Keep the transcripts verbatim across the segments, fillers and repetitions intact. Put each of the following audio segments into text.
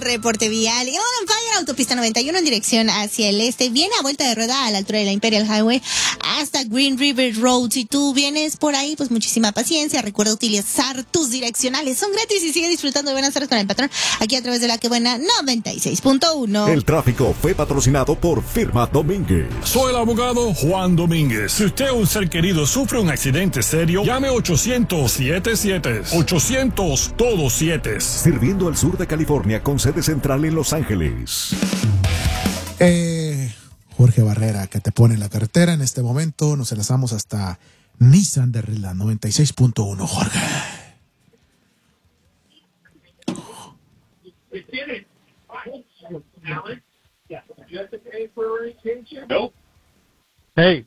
reporte vial. Y on fire, autopista noventa y uno en dirección hacia el este. Viene a vuelta de rueda a la altura de la Imperial Highway hasta Green River Road. Si tú vienes por ahí, pues muchísima paciencia. Recuerda utilizar tus direccionales. Son gratis y sigue disfrutando de buenas tardes con el patrón aquí a través de la que buena noventa y seis punto uno. El tráfico fue patrocinado por Firma Domínguez. Soy el abogado Juan Domínguez. Si usted o un ser querido sufre un accidente serio, llame ochocientos siete siete. ochocientos todos siete. Sirviendo al sur de California con sede central en Los Ángeles. Eh, Jorge Barrera, que te pone en la carretera en este momento. Nos enlazamos hasta Nissan de Redland noventa y seis punto uno. Jorge. Hey.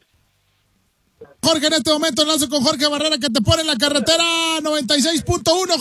Jorge, en este momento enlazo con Jorge Barrera, que te pone en la carretera noventa y seis punto uno.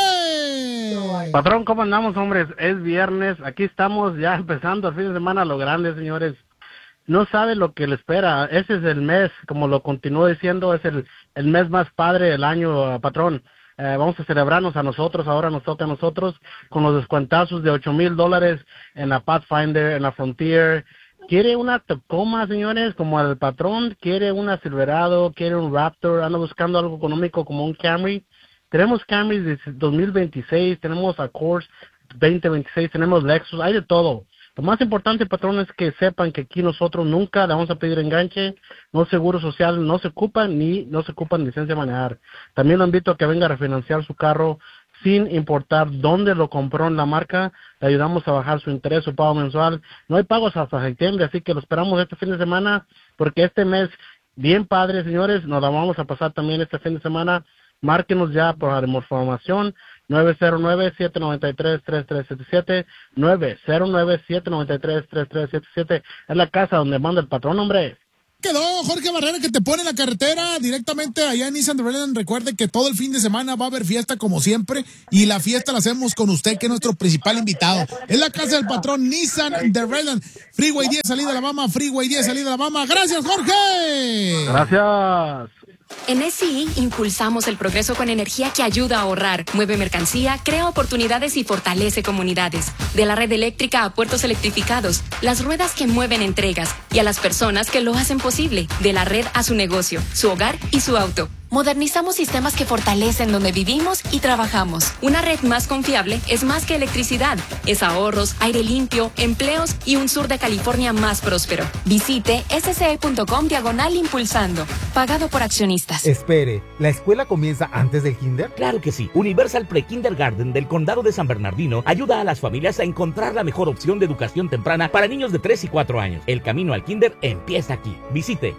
¡Jorge! Patrón, ¿cómo andamos, hombres? Es viernes, aquí estamos ya empezando el fin de semana a lo grande, señores. No sabe lo que le espera. Ese es el mes, como lo continúo diciendo, es el, el mes más padre del año, uh, patrón. Eh, vamos a celebrarnos a nosotros, ahora nos toca a nosotros, con los descuentazos de ocho mil dólares en la Pathfinder, en la Frontier. ¿Quiere una Tacoma, señores, como el patrón? ¿Quiere una Silverado? ¿Quiere un Raptor? ¿Anda buscando algo económico como un Camry? Tenemos Camrys de dos mil veintiséis, tenemos Accords veinte veintiséis, tenemos Lexus, hay de todo. Lo más importante, patrón, es que sepan que aquí nosotros nunca le vamos a pedir enganche, no seguro social, no se ocupan ni no se ocupan licencia de manejar. También lo invito a que venga a refinanciar su carro sin importar dónde lo compró en la marca. Le ayudamos a bajar su interés, su pago mensual. No hay pagos hasta septiembre, así que lo esperamos este fin de semana, porque este mes, bien padre, señores, nos la vamos a pasar también este fin de semana. Márquenos ya por la información, nueve cero nueve, siete nueve tres, tres tres siete siete, nueve cero nueve, siete nueve tres, tres tres siete siete. Es la casa donde manda el patrón, hombre. Quedó Jorge Barrera, que te pone en la carretera directamente allá en Nissan de Redland. Recuerde que todo el fin de semana va a haber fiesta como siempre, y la fiesta la hacemos con usted, que es nuestro principal invitado. Es la casa del patrón Nissan de Redland. Freeway diez, salida a Alabama, Freeway diez, salida a Alabama. Gracias, Jorge. Gracias. En S I impulsamos el progreso con energía que ayuda a ahorrar, mueve mercancía, crea oportunidades y fortalece comunidades. De la red eléctrica a puertos electrificados, las ruedas que mueven entregas, y a las personas que lo hacen posible. De la red a su negocio, su hogar y su auto. Modernizamos sistemas que fortalecen donde vivimos y trabajamos. Una red más confiable es más que electricidad. Es ahorros, aire limpio, empleos y un sur de California más próspero. Visite sce.com diagonal impulsando. Pagado por accionistas. Espere, ¿la escuela comienza antes del kinder? Claro que sí. Universal Pre-Kindergarten del Condado de San Bernardino ayuda a las familias a encontrar la mejor opción de educación temprana para niños de tres y cuatro años. El camino al kinder empieza aquí. Visite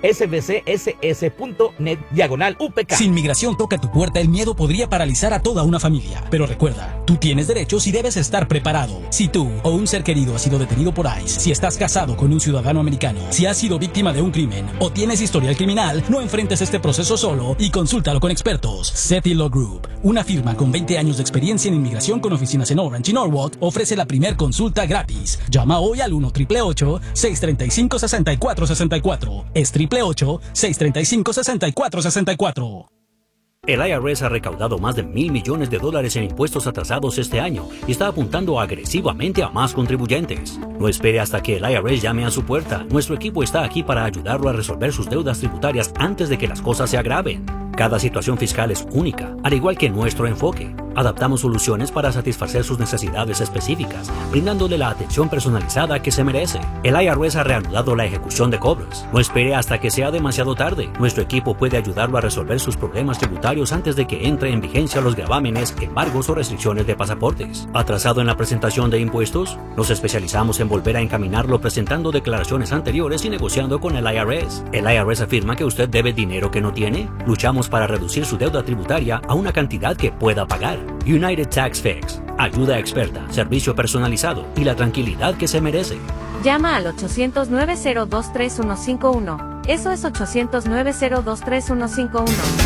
sbcss.net diagonal UP. Si inmigración toca tu puerta, el miedo podría paralizar a toda una familia. Pero recuerda, tú tienes derechos y debes estar preparado. Si tú o un ser querido ha sido detenido por ICE, si estás casado con un ciudadano americano, si has sido víctima de un crimen o tienes historial criminal, no enfrentes este proceso solo y consúltalo con expertos. Sethi Law Group, una firma con veinte años de experiencia en inmigración con oficinas en Orange y Norwalk, ofrece la primer consulta gratis. Llama hoy al uno, ocho ocho ocho, seis tres cinco, seis cuatro seis cuatro. Es ocho ocho ocho, seis tres cinco, seis cuatro seis cuatro. El I R S ha recaudado más de mil millones de dólares en impuestos atrasados este año y está apuntando agresivamente a más contribuyentes. No espere hasta que el I R S llame a su puerta. Nuestro equipo está aquí para ayudarlo a resolver sus deudas tributarias antes de que las cosas se agraven. Cada situación fiscal es única, al igual que nuestro enfoque. Adaptamos soluciones para satisfacer sus necesidades específicas, brindándole la atención personalizada que se merece. El I R S ha reanudado la ejecución de cobros. No espere hasta que sea demasiado tarde. Nuestro equipo puede ayudarlo a resolver sus problemas tributarios antes de que entre en vigencia los gravámenes, embargos o restricciones de pasaportes. ¿Atrasado en la presentación de impuestos? Nos especializamos en volver a encaminarlo presentando declaraciones anteriores y negociando con el I R S. ¿El I R S afirma que usted debe dinero que no tiene? Luchamos para reducir su deuda tributaria a una cantidad que pueda pagar. United Tax Fix. Ayuda experta, servicio personalizado y la tranquilidad que se merece. Llama al ochocientos, nueve cero dos, tres uno cinco uno. Eso es ochocientos, nueve cero dos, tres uno cinco uno.